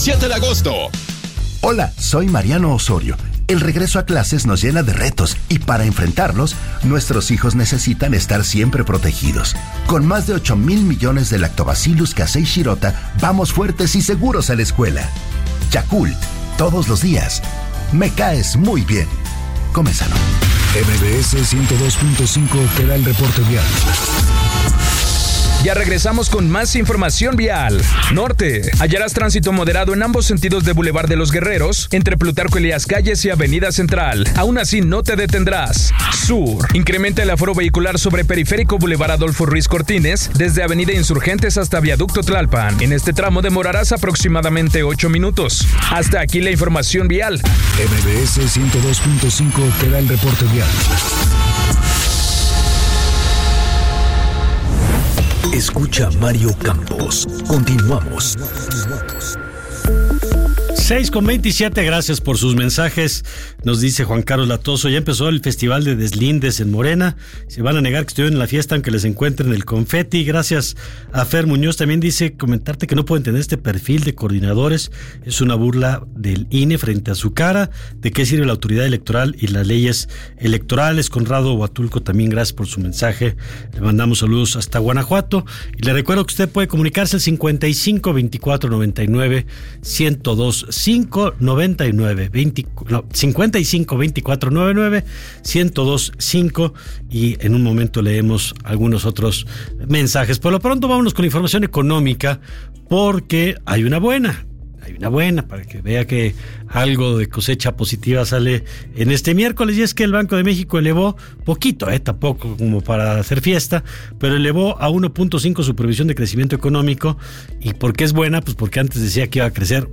27 de agosto. Hola, soy Mariano Osorio. El regreso a clases nos llena de retos y para enfrentarlos, nuestros hijos necesitan estar siempre protegidos. Con más de 8,000 millones de Lactobacillus casei shirota, vamos fuertes y seguros a la escuela. Yakult, todos los días. Me caes muy bien. Come sano. MBS 102.5 te da el reporte vial. Ya regresamos con más información vial. Norte. Hallarás tránsito moderado en ambos sentidos de Boulevard de los Guerreros, entre Plutarco Elías Calles y Avenida Central. Aún así, no te detendrás. Sur. Incrementa el aforo vehicular sobre Periférico Boulevard Adolfo Ruiz Cortines, desde Avenida Insurgentes hasta Viaducto Tlalpan. En este tramo demorarás aproximadamente 8 minutos. Hasta aquí la información vial. MBS 102.5 te da el reporte vial. Escucha Mario Campos. Continuamos. 6:27, gracias por sus mensajes. Nos dice Juan Carlos Latoso, ya empezó el Festival de Deslindes en Morena. Se van a negar que estuvieron en la fiesta aunque les encuentren el confeti. Gracias a Fer Muñoz. También dice, comentarte que no pueden tener este perfil de coordinadores. Es una burla del INE frente a su cara. ¿De qué sirve la autoridad electoral y las leyes electorales? Conrado Huatulco, también gracias por su mensaje. Le mandamos saludos hasta Guanajuato. Y le recuerdo que usted puede comunicarse al 55 24 99 102 599 55 24 99 102 5 y en un momento leemos algunos otros mensajes. Por lo pronto vámonos con información económica porque hay una buena para que vea que algo de cosecha positiva sale en este miércoles, y es que el Banco de México elevó poquito, tampoco como para hacer fiesta, pero elevó a 1.5 su previsión de crecimiento económico. ¿Y por qué es buena? Pues porque antes decía que iba a crecer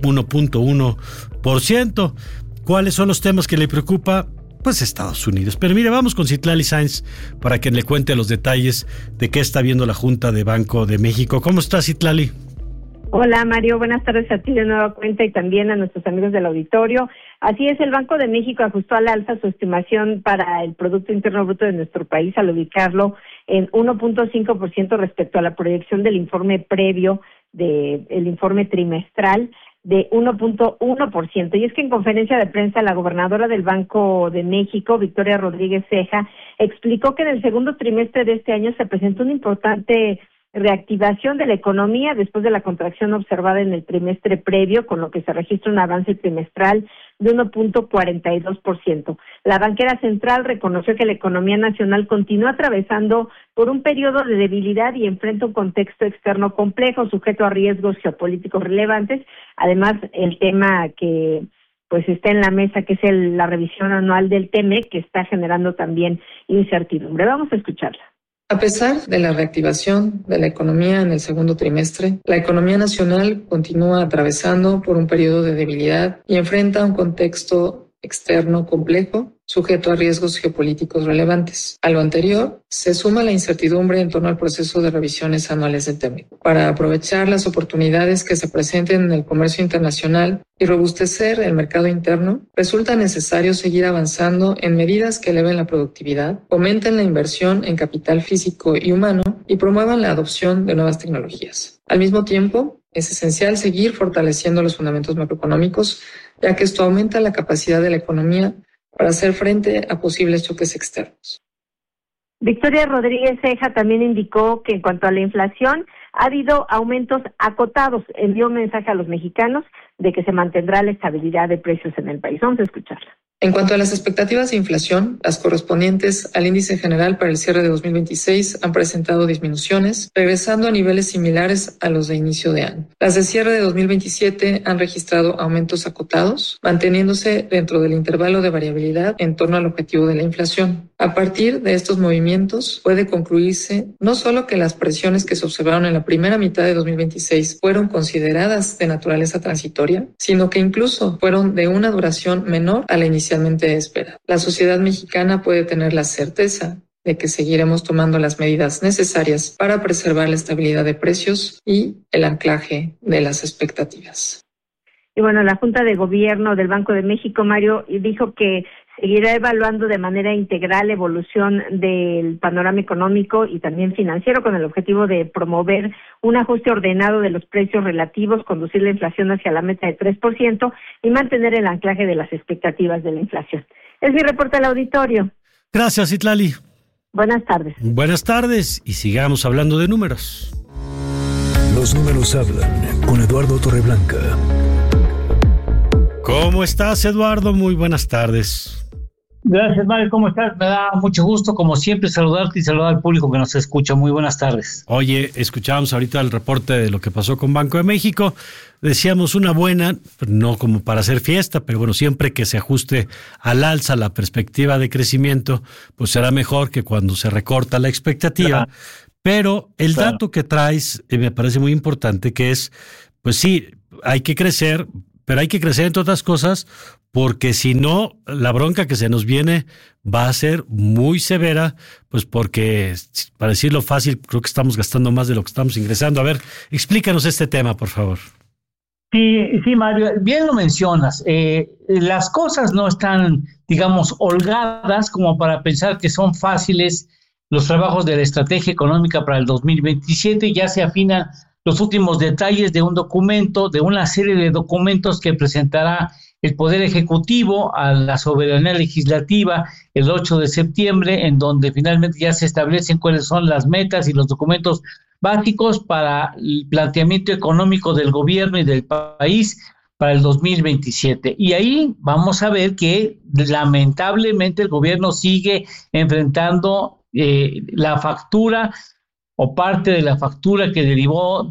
1.1%. ¿Cuáles son los temas que le preocupa? Pues Estados Unidos. Pero mire, vamos con Citlali Sáenz para que le cuente los detalles de qué está viendo la Junta de Banco de México. ¿Cómo está, Citlali? Hola Mario, buenas tardes a ti de nueva cuenta y también a nuestros amigos del auditorio. Así es, el Banco de México ajustó al alza su estimación para el Producto Interno Bruto de nuestro país al ubicarlo en 1.5% respecto a la proyección del informe previo, el informe trimestral de 1.1%. Y es que en conferencia de prensa la gobernadora del Banco de México, Victoria Rodríguez Ceja, explicó que en el segundo trimestre de este año se presentó una importante reactivación de la economía después de la contracción observada en el trimestre previo, con lo que se registra un avance trimestral de 1.42%. La banquera central reconoció que la economía nacional continúa atravesando por un periodo de debilidad y enfrenta un contexto externo complejo, sujeto a riesgos geopolíticos relevantes. Además, el tema que pues está en la mesa, que es la revisión anual del TEMEC, que está generando también incertidumbre. Vamos a escucharla. A pesar de la reactivación de la economía en el segundo trimestre, la economía nacional continúa atravesando por un periodo de debilidad y enfrenta un contexto externo complejo, sujeto a riesgos geopolíticos relevantes. A lo anterior, se suma la incertidumbre en torno al proceso de revisiones anuales del TEMEC. Para aprovechar las oportunidades que se presenten en el comercio internacional y robustecer el mercado interno, resulta necesario seguir avanzando en medidas que eleven la productividad, fomenten la inversión en capital físico y humano y promuevan la adopción de nuevas tecnologías. Al mismo tiempo, es esencial seguir fortaleciendo los fundamentos macroeconómicos, ya que esto aumenta la capacidad de la economía para hacer frente a posibles choques externos. Victoria Rodríguez Ceja también indicó que en cuanto a la inflación ha habido aumentos acotados. Envió un mensaje a los mexicanos de que se mantendrá la estabilidad de precios en el país. Vamos a escucharla. En cuanto a las expectativas de inflación, las correspondientes al índice general para el cierre de 2026 han presentado disminuciones, regresando a niveles similares a los de inicio de año. Las de cierre de 2027 han registrado aumentos acotados, manteniéndose dentro del intervalo de variabilidad en torno al objetivo de la inflación. A partir de estos movimientos, puede concluirse no solo que las presiones que se observaron en la primera mitad de 2026 fueron consideradas de naturaleza transitoria, sino que incluso fueron de una duración menor a la inicialmente esperada. La sociedad mexicana puede tener la certeza de que seguiremos tomando las medidas necesarias para preservar la estabilidad de precios y el anclaje de las expectativas. Y bueno, la Junta de Gobierno del Banco de México, Mario, dijo que seguirá evaluando de manera integral la evolución del panorama económico y también financiero con el objetivo de promover un ajuste ordenado de los precios relativos, conducir la inflación hacia la meta de 3% y mantener el anclaje de las expectativas de la inflación. Es mi reporte al auditorio. Gracias, Citlali. Buenas tardes. Buenas tardes y sigamos hablando de números. Los números hablan con Eduardo Torreblanca. ¿Cómo estás, Eduardo? Muy buenas tardes. Gracias, Mario. ¿Cómo estás? Me da mucho gusto, como siempre, saludarte y saludar al público que nos escucha. Muy buenas tardes. Oye, escuchábamos ahorita el reporte de lo que pasó con Banco de México. Decíamos una buena, no como para hacer fiesta, pero bueno, siempre que se ajuste al alza la perspectiva de crecimiento, pues será mejor que cuando se recorta la expectativa. Claro. Pero el dato que traes me parece muy importante, que es, pues sí, hay que crecer, pero hay que crecer entre otras cosas, porque si no, la bronca que se nos viene va a ser muy severa, pues porque, para decirlo fácil, creo que estamos gastando más de lo que estamos ingresando. A ver, explícanos este tema, por favor. Sí, Mario, bien lo mencionas. Las cosas no están, digamos, holgadas como para pensar que son fáciles los trabajos de la estrategia económica para el 2027. Ya se afinan los últimos detalles de un documento, de una serie de documentos que presentará el Poder Ejecutivo a la soberanía legislativa el 8 de septiembre, en donde finalmente ya se establecen cuáles son las metas y los documentos básicos para el planteamiento económico del gobierno y del país para el 2027. Y ahí vamos a ver que lamentablemente el gobierno sigue enfrentando la factura o parte de la factura que derivó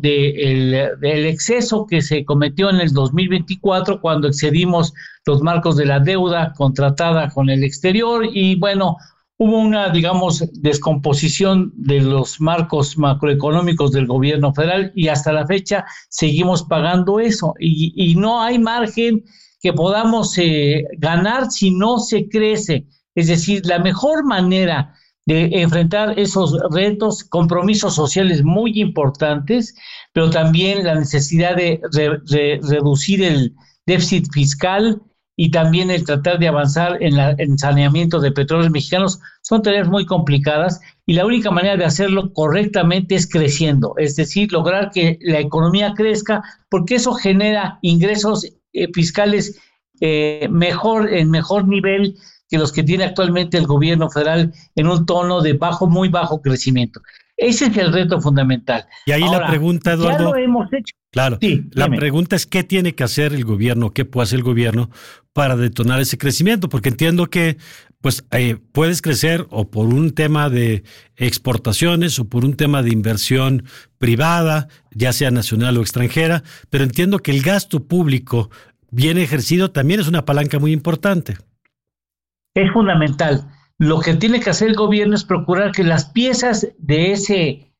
del exceso que se cometió en el 2024 cuando excedimos los marcos de la deuda contratada con el exterior y bueno, hubo una, digamos, descomposición de los marcos macroeconómicos del gobierno federal y hasta la fecha seguimos pagando eso y no hay margen que podamos ganar si no se crece. Es decir, la mejor manera de enfrentar esos retos, compromisos sociales muy importantes, pero también la necesidad de reducir el déficit fiscal y también el tratar de avanzar en saneamiento de petróleos mexicanos, son tareas muy complicadas y la única manera de hacerlo correctamente es creciendo, es decir, lograr que la economía crezca, porque eso genera ingresos fiscales en mejor nivel que los que tiene actualmente el gobierno federal en un tono de muy bajo crecimiento. Ese es el reto fundamental. Y ahí ahora, la pregunta, Eduardo. Ya lo hemos hecho. Claro, sí, la pregunta es ¿qué tiene que hacer el gobierno, qué puede hacer el gobierno para detonar ese crecimiento? Porque entiendo que pues puedes crecer o por un tema de exportaciones o por un tema de inversión privada, ya sea nacional o extranjera, pero entiendo que el gasto público bien ejercido también es una palanca muy importante. Es fundamental. Lo que tiene que hacer el gobierno es procurar que las piezas de ese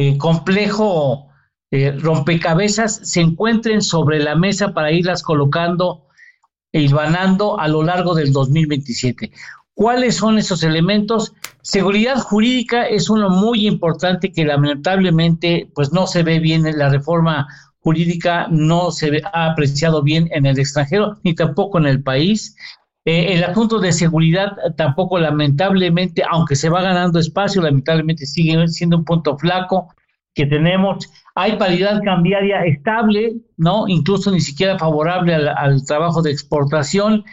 complejo rompecabezas se encuentren sobre la mesa para irlas colocando e hilvanando a lo largo del 2027. ¿Cuáles son esos elementos? Seguridad jurídica es uno muy importante que lamentablemente pues no se ve bien en la reforma jurídica, no se ha apreciado bien en el extranjero ni tampoco en el país. El asunto de seguridad tampoco, lamentablemente, aunque se va ganando espacio, lamentablemente sigue siendo un punto flaco que tenemos. Hay paridad cambiaria estable, ¿no? Incluso ni siquiera favorable al trabajo de exportación.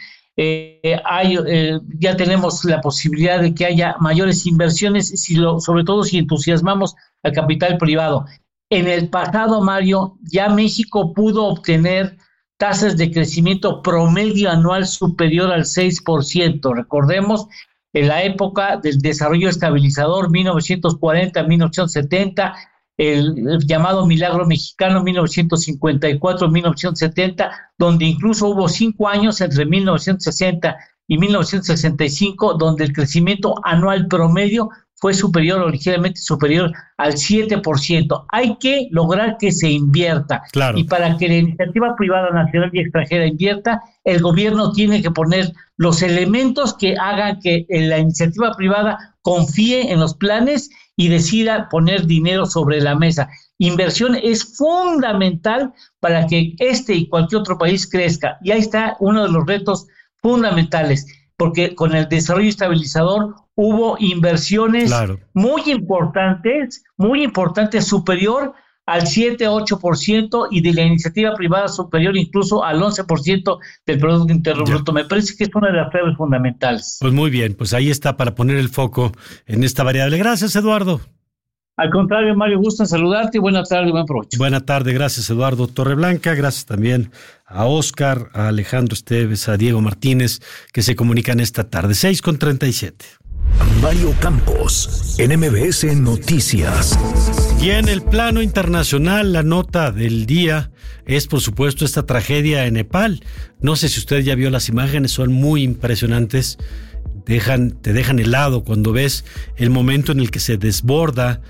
Ya tenemos la posibilidad de que haya mayores inversiones, sobre todo si entusiasmamos al capital privado. En el pasado, Mario, ya México pudo obtener tasas de crecimiento promedio anual superior al 6%. Recordemos, en la época del desarrollo estabilizador, 1940-1970, el llamado milagro mexicano, 1954-1970, donde incluso hubo 5 años entre 1960 y 1965, donde el crecimiento anual promedio fue superior o ligeramente superior al 7%. Hay que lograr que se invierta. Claro. Y para que la iniciativa privada nacional y extranjera invierta, el gobierno tiene que poner los elementos que hagan que la iniciativa privada confíe en los planes y decida poner dinero sobre la mesa. Inversión es fundamental para que este y cualquier otro país crezca. Y ahí está uno de los retos fundamentales. porque con el desarrollo estabilizador hubo inversiones muy importantes, superior al 7-8%, y de la iniciativa privada superior incluso al 11% del Producto Interno Bruto. Me parece que es una de las claves fundamentales. Pues muy bien, pues ahí está para poner el foco en esta variable. Gracias, Eduardo. Al contrario, Mario, gusto en saludarte y buena tarde y buen provecho. Buena tarde, gracias, Eduardo Torreblanca. Gracias también a Óscar, a Alejandro Esteves, a Diego Martínez, que se comunican esta tarde. 6:37. Mario Campos, en MBS Noticias. Y en el plano internacional, la nota del día es, por supuesto, esta tragedia en Nepal. No sé si usted ya vio las imágenes, son muy impresionantes. Te dejan helado cuando ves el momento en el que se desborda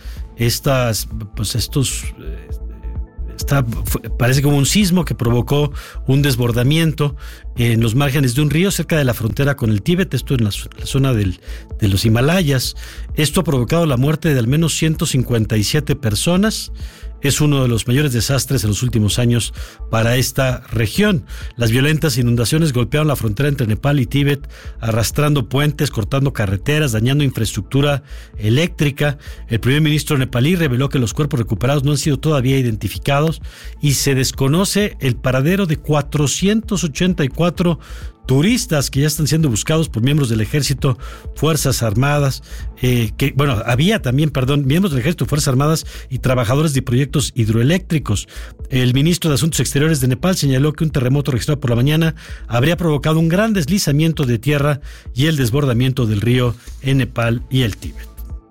parece como un sismo que provocó un desbordamiento en los márgenes de un río cerca de la frontera con el Tíbet, esto en la zona de los Himalayas. Esto ha provocado la muerte de al menos 157 personas. Es uno de los mayores desastres en los últimos años para esta región. Las violentas inundaciones golpearon la frontera entre Nepal y Tíbet, arrastrando puentes, cortando carreteras, dañando infraestructura eléctrica. El primer ministro nepalí reveló que los cuerpos recuperados no han sido todavía identificados y se desconoce el paradero de 484 turistas que ya están siendo buscados por miembros del Ejército, Fuerzas Armadas, había también, miembros del Ejército, Fuerzas Armadas y trabajadores de proyectos hidroeléctricos. El ministro de Asuntos Exteriores de Nepal señaló que un terremoto registrado por la mañana habría provocado un gran deslizamiento de tierra y el desbordamiento del río en Nepal y el Tíbet.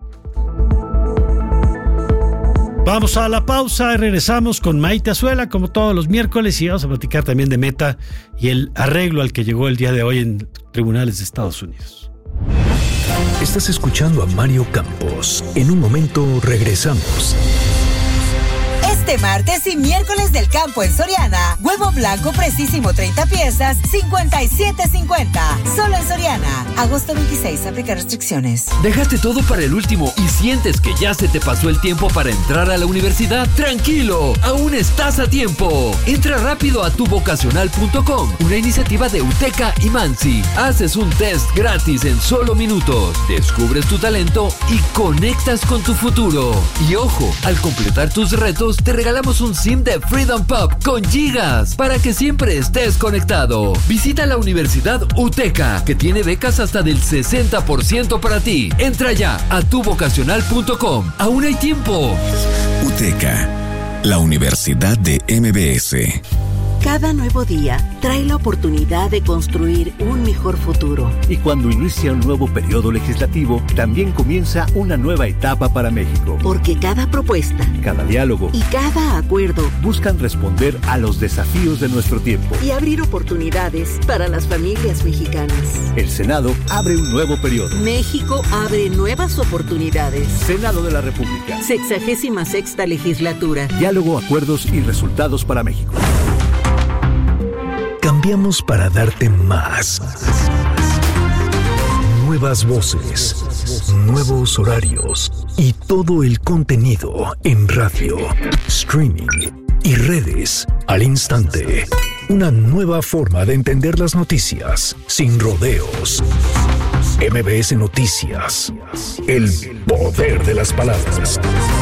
Vamos a la pausa y regresamos con Maite Azuela, como todos los miércoles, y vamos a platicar también de Meta y el arreglo al que llegó el día de hoy en tribunales de Estados Unidos. Estás escuchando a Mario Campos. En un momento regresamos. Este martes y miércoles del campo en Soriana, huevo blanco precisísimo 30 piezas, $57.50. Solo en Soriana. Agosto 26, aplica restricciones. ¿Dejaste todo para el último y sientes que ya se te pasó el tiempo para entrar a la universidad? ¡Tranquilo! ¡Aún estás a tiempo! Entra rápido a tuvocacional.com, una iniciativa de UTECA y Mansi. Haces un test gratis en solo minutos, descubres tu talento y conectas con tu futuro. Y ojo, al completar tus retos, te regalamos un SIM de Freedom Pop con gigas para que siempre estés conectado. Visita la Universidad UTECA, que tiene becas hasta del 60% para ti. Entra ya a tuvocacional.com. Aún hay tiempo. UTECA, la Universidad de MBS. Cada nuevo día trae la oportunidad de construir un mejor futuro. Y cuando inicia un nuevo periodo legislativo, también comienza una nueva etapa para México. Porque cada propuesta, cada diálogo y cada acuerdo buscan responder a los desafíos de nuestro tiempo y abrir oportunidades para las familias mexicanas. El Senado abre un nuevo periodo. México abre nuevas oportunidades. Senado de la República. 66ª legislatura. Diálogo, acuerdos y resultados para México. Cambiamos para darte más. Nuevas voces, nuevos horarios y todo el contenido en radio, streaming y redes al instante. Una nueva forma de entender las noticias sin rodeos. MBS Noticias. El poder de las palabras.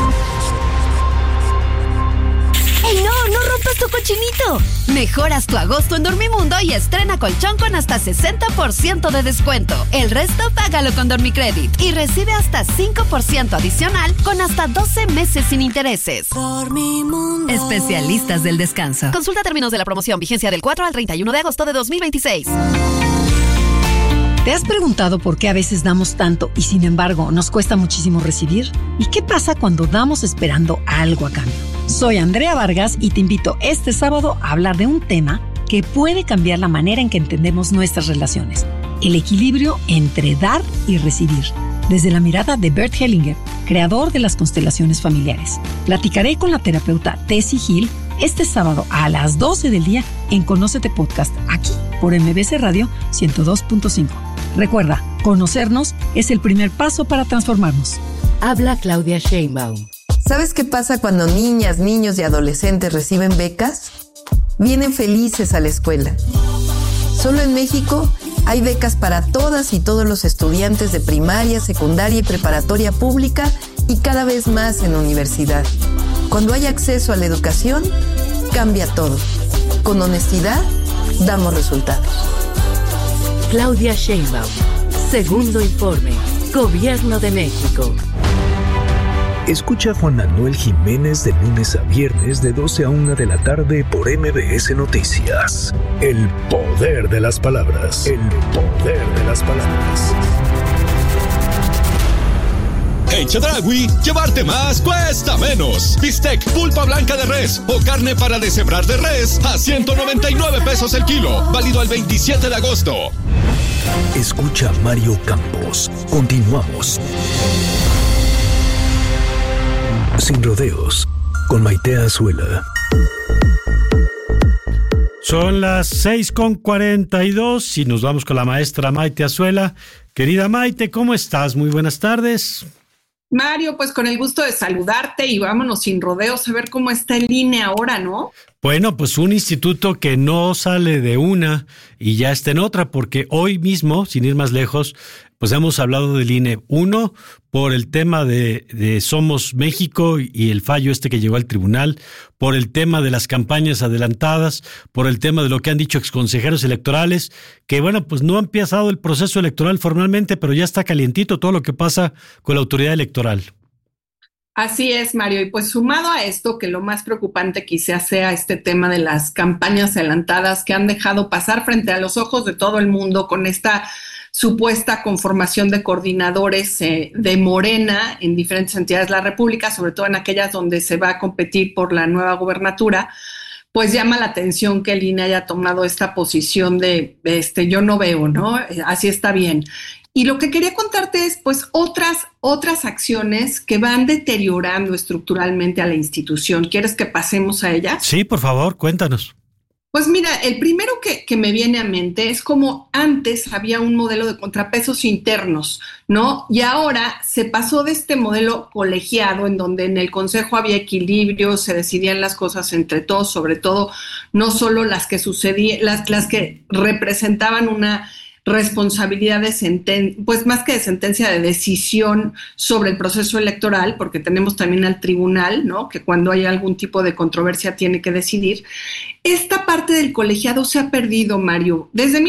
¡Ey, no rompas tu cochinito! Mejoras tu agosto en Dormimundo y estrena colchón con hasta 60% de descuento. El resto págalo con Dormicredit y recibe hasta 5% adicional con hasta 12 meses sin intereses. Dormimundo. Especialistas del descanso. Consulta términos de la promoción, vigencia del 4 al 31 de agosto de 2026. ¿Te has preguntado por qué a veces damos tanto y sin embargo nos cuesta muchísimo recibir? ¿Y qué pasa cuando damos esperando algo a cambio? Soy Andrea Vargas y te invito este sábado a hablar de un tema que puede cambiar la manera en que entendemos nuestras relaciones: el equilibrio entre dar y recibir, desde la mirada de Bert Hellinger, creador de las constelaciones familiares. Platicaré con la terapeuta Tessie Hill este sábado a las 12 del día en Conócete Podcast, aquí por MBC Radio 102.5. Recuerda, conocernos es el primer paso para transformarnos. Habla Claudia Sheinbaum. ¿Sabes qué pasa cuando niñas, niños y adolescentes reciben becas? Vienen felices a la escuela. Solo en México Hay becas para todas y todos los estudiantes de primaria, secundaria y preparatoria pública y cada vez más en universidad. Cuando hay acceso a la educación, cambia todo. Con honestidad, damos resultados. Claudia Sheinbaum. Segundo informe. Gobierno de México. Escucha a Juan Manuel Jiménez de lunes a viernes de 12 a 1 de la tarde por MBS Noticias. El poder de las palabras. El poder de las palabras. En Chedraui, llevarte más cuesta menos. Bistec pulpa blanca de res o carne para deshebrar de res a 199 pesos el kilo. Válido al 27 de agosto. Escucha a Mario Campos. Continuamos. Sin rodeos, con Maite Azuela. Son las 6:42 y nos vamos con la maestra Maite Azuela. Querida Maite, ¿cómo estás? Muy buenas tardes. Mario, pues con el gusto de saludarte y vámonos sin rodeos a ver cómo está el INE ahora, ¿no? Bueno, pues un instituto que no sale de una y ya está en otra, porque hoy mismo, sin ir más lejos, pues hemos hablado del INE. Uno, por el tema de Somos México y el fallo que llegó al tribunal, por el tema de las campañas adelantadas, por el tema de lo que han dicho exconsejeros electorales, que bueno, pues no ha empezado el proceso electoral formalmente, pero ya está calientito todo lo que pasa con la autoridad electoral. Así es, Mario. Y pues sumado a esto, que lo más preocupante quizás sea este tema de las campañas adelantadas que han dejado pasar frente a los ojos de todo el mundo con esta supuesta conformación de coordinadores de Morena en diferentes entidades de la República, sobre todo en aquellas donde se va a competir por la nueva gubernatura, pues llama la atención que el INE haya tomado esta posición de yo no veo, ¿no? Así está bien. Y lo que quería contarte es, pues, otras acciones que van deteriorando estructuralmente a la institución. ¿Quieres que pasemos a ellas? Sí, por favor, cuéntanos. Pues mira, el primero que me viene a mente es como antes había un modelo de contrapesos internos, ¿no? Y ahora se pasó de este modelo colegiado en donde en el consejo había equilibrio, se decidían las cosas entre todos, sobre todo no solo las que sucedían, las que representaban una responsabilidad de pues más que de sentencia, de decisión sobre el proceso electoral, porque tenemos también al tribunal, ¿no? Que cuando hay algún tipo de controversia tiene que decidir. Esta parte del colegiado se ha perdido, Mario. Desde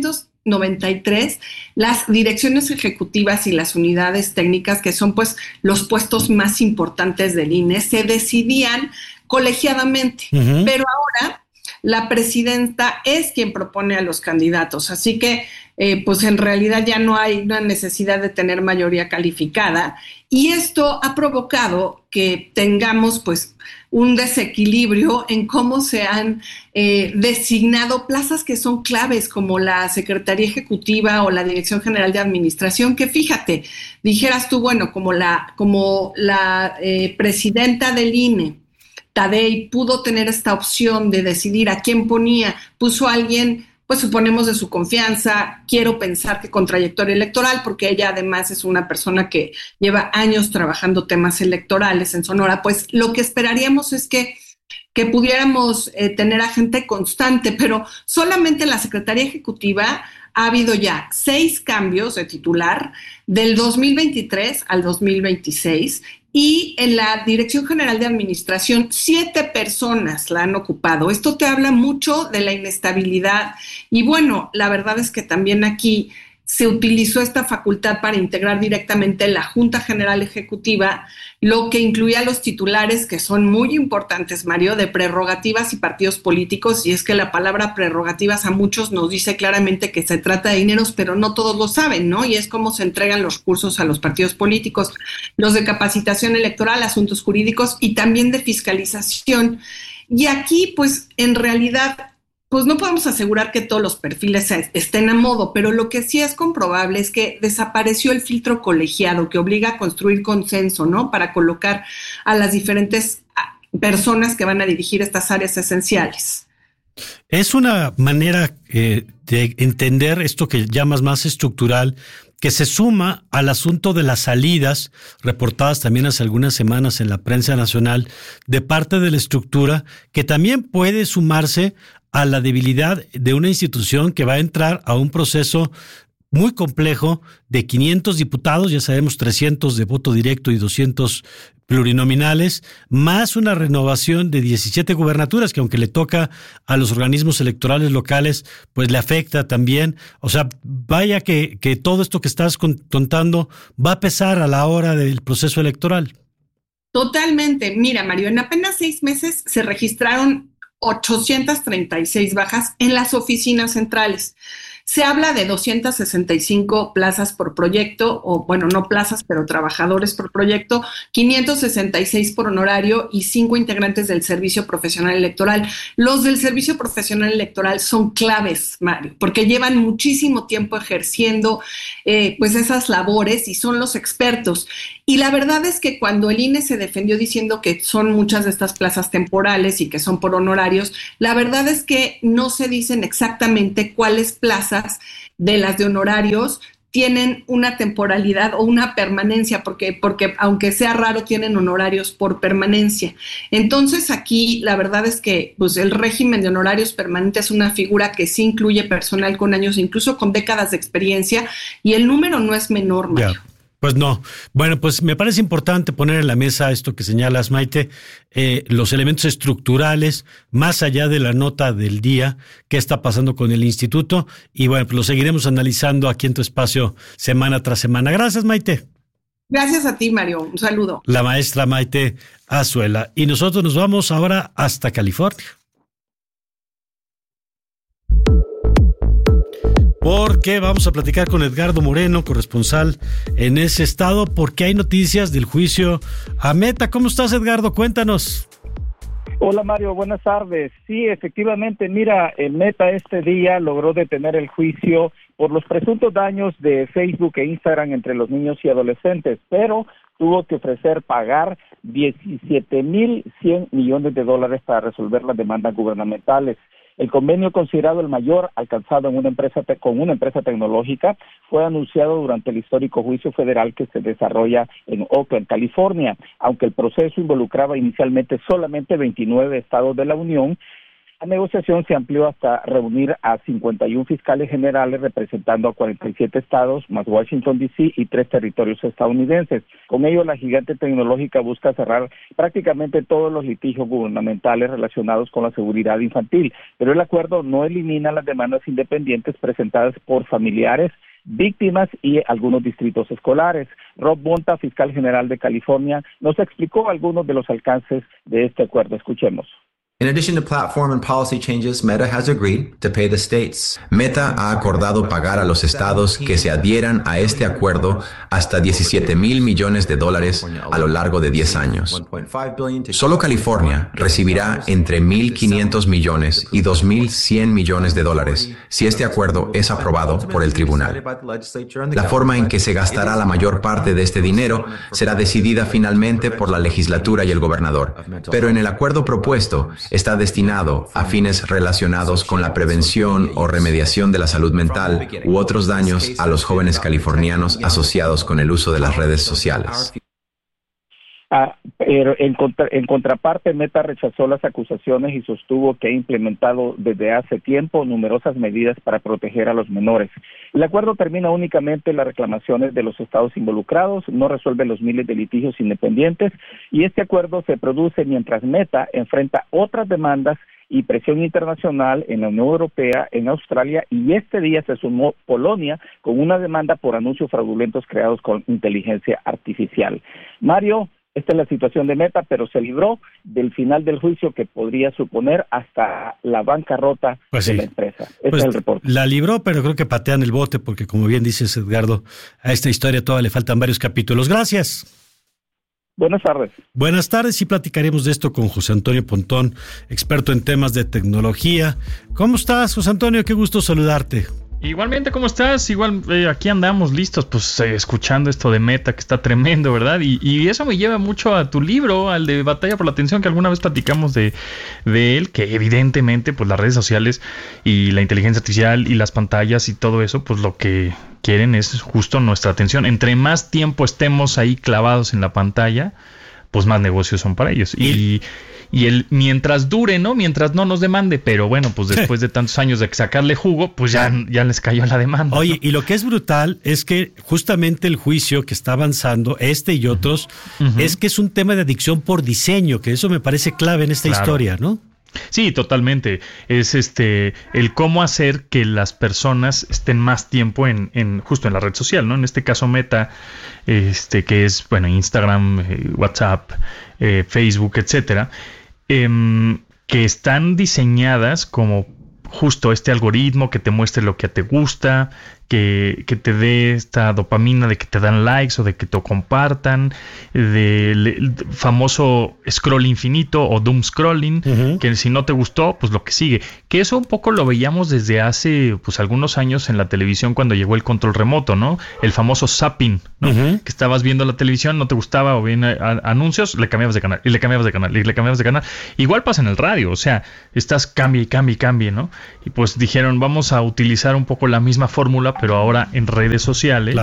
1993, las direcciones ejecutivas y las unidades técnicas, que son pues los puestos más importantes del INE, se decidían colegiadamente, pero ahora la presidenta es quien propone a los candidatos, así que pues en realidad ya no hay una necesidad de tener mayoría calificada, y esto ha provocado que tengamos pues un desequilibrio en cómo se han designado plazas que son claves, como la Secretaría Ejecutiva o la Dirección General de Administración, que fíjate, dijeras tú, bueno, como la presidenta del INE, Tadei, pudo tener esta opción de decidir a quién ponía, puso a alguien, pues suponemos de su confianza, quiero pensar que con trayectoria electoral, porque ella además es una persona que lleva años trabajando temas electorales en Sonora, pues lo que esperaríamos es que pudiéramos tener a gente constante, pero solamente en la Secretaría Ejecutiva ha habido ya 6 cambios de titular del 2023 al 2026, y en la Dirección General de Administración 7 personas la han ocupado. Esto te habla mucho de la inestabilidad, y bueno, la verdad es que también aquí se utilizó esta facultad para integrar directamente la Junta General Ejecutiva, lo que incluía a los titulares, que son muy importantes, Mario, de prerrogativas y partidos políticos, y es que la palabra prerrogativas a muchos nos dice claramente que se trata de dineros, pero no todos lo saben, ¿no? Y es cómo se entregan los recursos a los partidos políticos, los de capacitación electoral, asuntos jurídicos y también de fiscalización. Y aquí, pues, en realidad, pues no podemos asegurar que todos los perfiles estén a modo, pero lo que sí es comprobable es que desapareció el filtro colegiado que obliga a construir consenso, ¿no? Para colocar a las diferentes personas que van a dirigir estas áreas esenciales. Es una manera de entender esto que llamas más estructural, que se suma al asunto de las salidas, reportadas también hace algunas semanas en la prensa nacional, de parte de la estructura, que también puede sumarse a la debilidad de una institución que va a entrar a un proceso muy complejo de 500 diputados, ya sabemos 300 de voto directo y 200 plurinominales, más una renovación de 17 gubernaturas que aunque le toca a los organismos electorales locales, pues le afecta también. O sea, vaya que todo esto que estás contando va a pesar a la hora del proceso electoral. Totalmente. Mira, Mario, en apenas 6 meses se registraron 836 bajas en las oficinas centrales. Se habla de 265 plazas por proyecto, o bueno, no plazas, pero trabajadores por proyecto, 566 por honorario y 5 integrantes del Servicio Profesional Electoral. Los del Servicio Profesional Electoral son claves, Mario, porque llevan muchísimo tiempo ejerciendo pues esas labores y son los expertos. Y la verdad es que cuando el INE se defendió diciendo que son muchas de estas plazas temporales y que son por honorarios, la verdad es que no se dicen exactamente cuáles plazas de las de honorarios tienen una temporalidad o una permanencia, porque aunque sea raro, tienen honorarios por permanencia. Entonces aquí la verdad es que pues, el régimen de honorarios permanentes es una figura que sí incluye personal con años, incluso con décadas de experiencia, y el número no es menor, Mario. Pues no. Bueno, pues me parece importante poner en la mesa esto que señalas, Maite, los elementos estructurales, más allá de la nota del día, qué está pasando con el instituto, y bueno, pues lo seguiremos analizando aquí en tu espacio semana tras semana. Gracias, Maite. Gracias a ti, Mario. Un saludo. La maestra Maite Azuela. Y nosotros nos vamos ahora hasta California. Porque vamos a platicar con Edgardo Moreno, corresponsal en ese estado, porque hay noticias del juicio a Meta. ¿Cómo estás, Edgardo? Cuéntanos. Hola, Mario, buenas tardes. Sí, efectivamente, mira, Meta este día logró detener el juicio por los presuntos daños de Facebook e Instagram entre los niños y adolescentes, pero tuvo que pagar $17,100 millones para resolver las demandas gubernamentales. El convenio, considerado el mayor alcanzado en con una empresa tecnológica, fue anunciado durante el histórico juicio federal que se desarrolla en Oakland, California. Aunque el proceso involucraba inicialmente solamente 29 estados de la Unión, la negociación se amplió hasta reunir a 51 fiscales generales representando a 47 estados, más Washington, D.C. y 3 territorios estadounidenses. Con ello, la gigante tecnológica busca cerrar prácticamente todos los litigios gubernamentales relacionados con la seguridad infantil, pero el acuerdo no elimina las demandas independientes presentadas por familiares, víctimas y algunos distritos escolares. Rob Bonta, fiscal general de California, nos explicó algunos de los alcances de este acuerdo. Escuchemos. In addition to platform and policy changes, Meta has agreed to pay the states. Meta ha acordado pagar a los estados que se adhieran a este acuerdo hasta $17,000 millones a lo largo de 10 años. Solo California recibirá entre $1,500 millones y $2,100 millones si este acuerdo es aprobado por el tribunal. La forma en que se gastará la mayor parte de este dinero será decidida finalmente por la legislatura y el gobernador, pero en el acuerdo propuesto está destinado a fines relacionados con la prevención o remediación de la salud mental u otros daños a los jóvenes californianos asociados con el uso de las redes sociales. Pero en contraparte, Meta rechazó las acusaciones y sostuvo que ha implementado desde hace tiempo numerosas medidas para proteger a los menores. El acuerdo termina únicamente las reclamaciones de los estados involucrados, no resuelve los miles de litigios independientes, y este acuerdo se produce mientras Meta enfrenta otras demandas y presión internacional en la Unión Europea, en Australia, y este día se sumó Polonia con una demanda por anuncios fraudulentos creados con inteligencia artificial. Mario, esta es la situación de Meta, pero se libró del final del juicio que podría suponer hasta la bancarrota de la empresa. Este es el reporte. La libró, pero creo que patean el bote porque, como bien dices, Edgardo, a esta historia todavía le faltan varios capítulos. Gracias. Buenas tardes. Buenas tardes, y platicaremos de esto con José Antonio Pontón, experto en temas de tecnología. ¿Cómo estás, José Antonio? Qué gusto saludarte. Igualmente, ¿cómo estás? Igual aquí andamos listos, pues escuchando esto de Meta, que está tremendo, ¿verdad? Y eso me lleva mucho a tu libro, al de Batalla por la Atención, que alguna vez platicamos de él, que evidentemente pues las redes sociales y la inteligencia artificial y las pantallas y todo eso, pues lo que quieren es justo nuestra atención. Entre más tiempo estemos ahí clavados en la pantalla, pues más negocios son para ellos. Y el mientras dure, ¿no? Mientras no nos demande, pero bueno, pues después de tantos años de sacarle jugo, pues ya les cayó la demanda. Oye, y lo que es brutal es que justamente el juicio que está avanzando, y otros, es que es un tema de adicción por diseño, que eso me parece clave en esta historia, ¿no? Sí, totalmente. Es el cómo hacer que las personas estén más tiempo justo en la red social, ¿no? En este caso Meta, que es, bueno, Instagram, WhatsApp, Facebook, etcétera, que están diseñadas como justo este algoritmo que te muestre lo que te gusta, que te dé esta dopamina de que te dan likes o de que te compartan, del famoso scroll infinito o doom scrolling, que si no te gustó, pues lo que sigue. Que eso un poco lo veíamos desde hace pues algunos años en la televisión cuando llegó el control remoto, ¿no? El famoso zapping, ¿no? Que estabas viendo la televisión, no te gustaba o bien anuncios, le cambiabas de canal, y le cambiabas de canal, y le cambiabas de canal. Igual pasa en el radio, o sea, estás cambie, ¿no? Y pues dijeron, vamos a utilizar un poco la misma fórmula, pero ahora en redes sociales,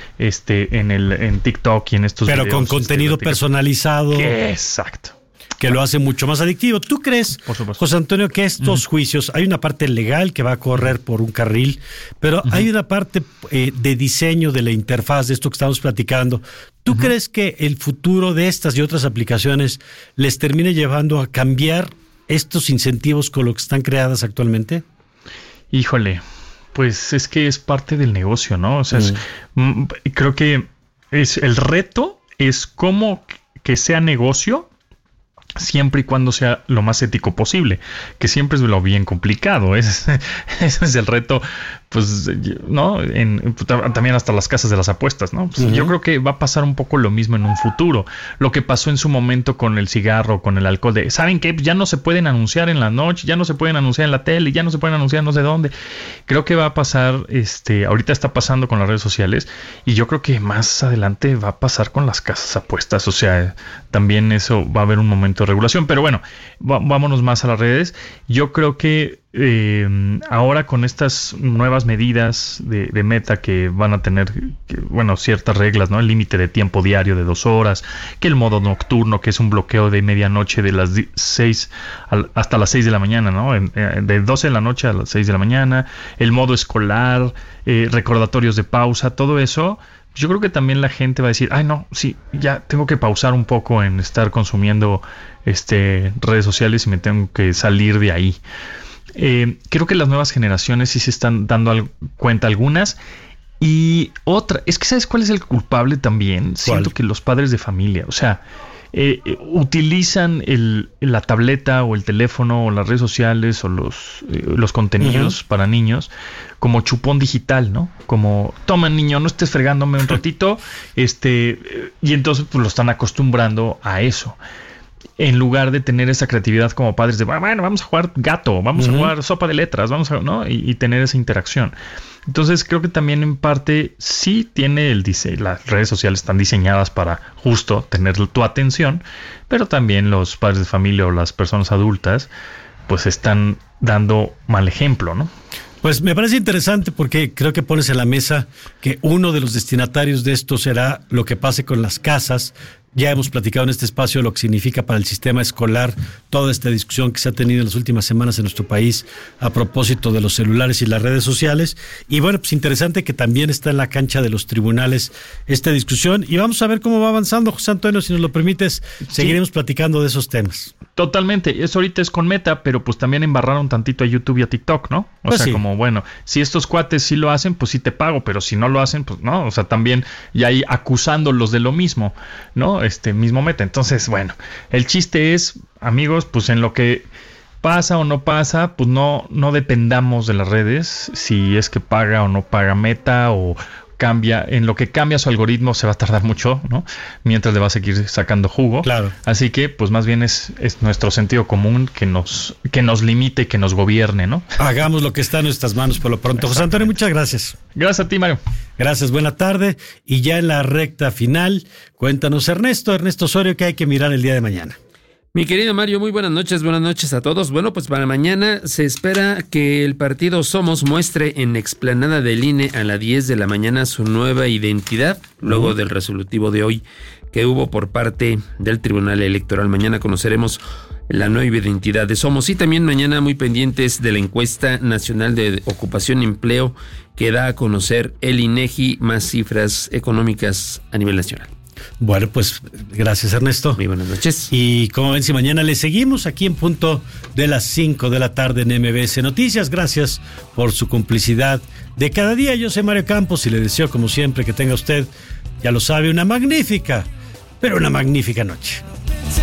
en TikTok y en estos videos. Pero con contenido personalizado. Exacto. Que lo hace mucho más adictivo. ¿Tú crees, José Antonio, que estos juicios, hay una parte legal que va a correr por un carril, pero hay una parte de diseño de la interfaz, de esto que estamos platicando? ¿Tú crees que el futuro de estas y otras aplicaciones les termine llevando a cambiar estos incentivos con lo que están creadas actualmente? Híjole, pues es que es parte del negocio, ¿no? O sea, creo que el reto es cómo que sea negocio siempre y cuando sea lo más ético posible, que siempre es lo bien complicado. Ese es el reto, pues, ¿no? También hasta las casas de las apuestas, ¿no? Pues yo creo que va a pasar un poco lo mismo en un futuro. Lo que pasó en su momento con el cigarro, con el alcohol, ¿saben qué? Ya no se pueden anunciar en la noche, ya no se pueden anunciar en la tele, ya no se pueden anunciar no sé dónde. Creo que va a pasar, ahorita está pasando con las redes sociales, y yo creo que más adelante va a pasar con las casas apuestas. O sea, también eso va a haber un momento de regulación, pero bueno, vámonos más a las redes. Yo creo que ahora con estas nuevas medidas de Meta que van a tener, ciertas reglas, ¿no? El límite de tiempo diario de 2 horas, que el modo nocturno, que es un bloqueo de medianoche de las 6 hasta las 6 de la mañana, ¿no? De 12 de la noche a las 6 de la mañana, el modo escolar, recordatorios de pausa, todo eso. Yo creo que también la gente va a decir, ya tengo que pausar un poco en estar consumiendo redes sociales y me tengo que salir de ahí. Creo que las nuevas generaciones sí se están dando cuenta algunas. Y otra, es que ¿sabes cuál es el culpable también? Siento que los padres de familia, o sea, utilizan la tableta o el teléfono o las redes sociales o los contenidos para niños como chupón digital, ¿no? Como, toma niño, no estés fregándome un ratito, y entonces pues lo están acostumbrando a eso. En lugar de tener esa creatividad como padres de, bueno, vamos a jugar gato, vamos a jugar sopa de letras, ¿no? Y tener esa interacción. Entonces creo que también en parte sí tiene las redes sociales están diseñadas para justo tener tu atención, pero también los padres de familia o las personas adultas pues están dando mal ejemplo, ¿no? Pues me parece interesante porque creo que pones en la mesa que uno de los destinatarios de esto será lo que pase con las casas. Ya hemos platicado en este espacio lo que significa para el sistema escolar toda esta discusión que se ha tenido en las últimas semanas en nuestro país a propósito de los celulares y las redes sociales. Y bueno, pues interesante que también está en la cancha de los tribunales esta discusión. Y vamos a ver cómo va avanzando, José Antonio, si nos lo permites, seguiremos platicando de esos temas. Totalmente, eso ahorita es con Meta, pero pues también embarraron tantito a YouTube y a TikTok, ¿no? O sea, como bueno, si estos cuates sí lo hacen, pues sí te pago, pero si no lo hacen, pues no, o sea, también ya ahí acusándolos de lo mismo, ¿no? Mismo Meta. Entonces, bueno, el chiste es, amigos, pues en lo que pasa o no pasa, pues no dependamos de las redes, si es que paga o no paga Meta o en lo que cambia su algoritmo se va a tardar mucho, ¿no? Mientras le va a seguir sacando jugo. Claro. Así que, pues más bien es nuestro sentido común que nos limite y que nos gobierne, ¿no? Hagamos lo que está en nuestras manos por lo pronto. José Antonio, muchas gracias. Gracias a ti, Mario. Gracias, buena tarde. Y ya en la recta final, cuéntanos, Ernesto Osorio, ¿qué hay que mirar el día de mañana? Mi querido Mario, muy buenas noches a todos. Bueno, pues para mañana se espera que el partido Somos muestre en la explanada del INE a las 10 de la mañana su nueva identidad, luego del resolutivo de hoy que hubo por parte del Tribunal Electoral. Mañana conoceremos la nueva identidad de Somos y también mañana muy pendientes de la encuesta nacional de ocupación y empleo que da a conocer el INEGI, más cifras económicas a nivel nacional. Bueno, pues gracias, Ernesto. Muy buenas noches. Y como ven, si mañana le seguimos aquí en punto de las 5 de la tarde en MBS Noticias. Gracias por su complicidad de cada día. Yo soy Mario Campos y le deseo, como siempre, que tenga usted, ya lo sabe, una magnífica noche.